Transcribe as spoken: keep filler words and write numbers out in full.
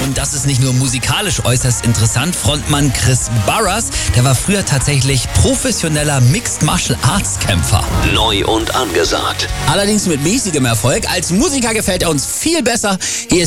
Und das ist nicht nur musikalisch äußerst interessant. Frontmann Chris Burrers, der war früher tatsächlich professioneller Mixed Martial Arts Kämpfer. Neu und angesagt. Allerdings mit mäßigem Erfolg. Als Musiker gefällt er uns viel besser. Hier ist